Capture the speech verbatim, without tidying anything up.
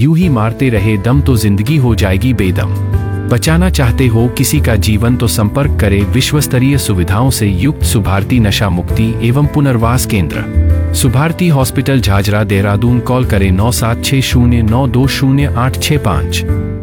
यूं ही मारते रहे दम तो जिंदगी हो जाएगी बेदम। बचाना चाहते हो किसी का जीवन तो संपर्क करें विश्व स्तरीय सुविधाओं से युक्त सुभारती नशा मुक्ति एवं पुनर्वास केंद्र, सुभारती हॉस्पिटल झाझरा देहरादून। कॉल करें नौ सात छः शून्य नौ दो शून्य आठ छः पाँच।